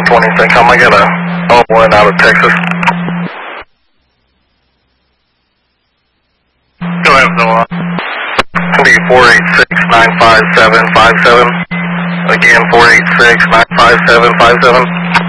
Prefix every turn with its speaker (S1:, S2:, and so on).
S1: 26, I'm going to get a 01 out of Texas.
S2: Go ahead, Phil.
S1: It'll be 486-957-57. Again, 486-957-57.